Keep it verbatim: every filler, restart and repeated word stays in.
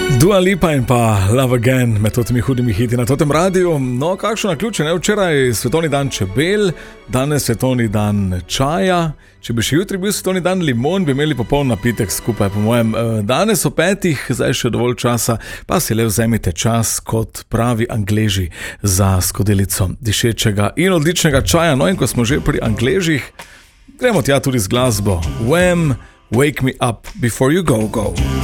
Dua Lipa in pa Love Again med totimi hudimi hiti na totem radiju. No, kakšno naključje, ne? Včeraj svetovni dan čebel, danes svetovni dan čaja. Če bi še jutri bil svetovni dan limon, bi imeli popoln napitek skupaj, po mojem. Danes o petih, zdaj še dovolj časa, pa si le vzemite čas kot pravi Angleži za skodelico dišečega in odličnega čaja. No, in ko smo že pri Angležih, gremo tja tudi z glasbo. Wham! Wake me up before you go go.